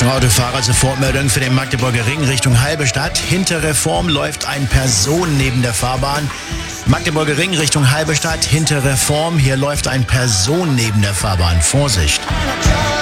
Autofahrer, Sofortmeldung für den Magdeburger Ring Richtung Halberstadt. Hinter Reform läuft eine Person neben der Fahrbahn. Magdeburger Ring Richtung Halberstadt, hinter Reform. Hier läuft eine Person neben der Fahrbahn. Vorsicht!